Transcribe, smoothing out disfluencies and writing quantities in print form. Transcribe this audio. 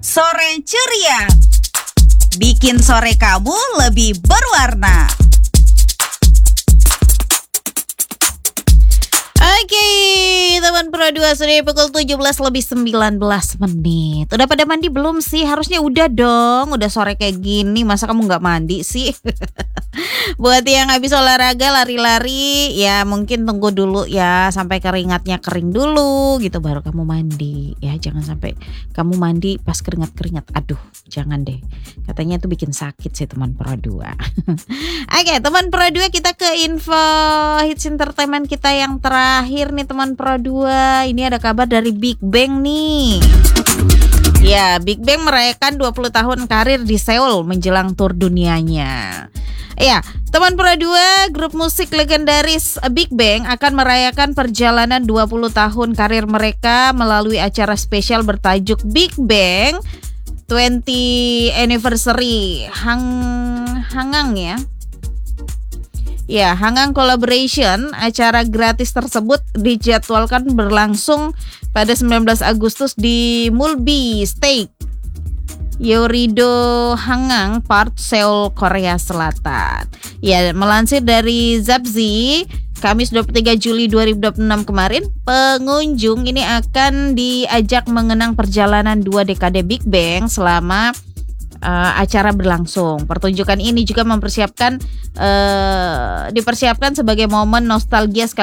Sore ceria, bikin sore kamu lebih berwarna. Oke, teman Pro 2 sudah pukul 17:19. Udah pada mandi belum sih? Harusnya udah dong. Udah sore kayak gini, masa kamu gak mandi sih? Buat yang habis olahraga lari-lari, ya mungkin tunggu dulu ya sampai keringatnya kering dulu gitu baru kamu mandi. Ya jangan sampai kamu mandi pas keringat-keringat. Aduh, jangan deh. Katanya itu bikin sakit sih teman Pro 2. Oke, teman Pro 2, kita ke info hits entertainment kita yang terakhir nih teman Pro 2. Ini ada kabar dari Big Bang nih. Ya, Big Bang merayakan 20 tahun karir di Seoul menjelang tur dunianya. Ya, teman Pro 2, grup musik legendaris Big Bang akan merayakan perjalanan 20 tahun karir mereka melalui acara spesial bertajuk Big Bang 20 Anniversary Hangang ya. Ya, Hangang Collaboration. Acara gratis tersebut dijadwalkan berlangsung pada 19 Agustus di Mulbi Steak Yeouido Hangang Park, Seoul, Korea Selatan. Ya, melansir dari Zapzi, Kamis 23 Juli 2026 kemarin, pengunjung ini akan diajak mengenang perjalanan 2 dekade Big Bang selama acara berlangsung. Pertunjukan ini juga dipersiapkan sebagai momen nostalgia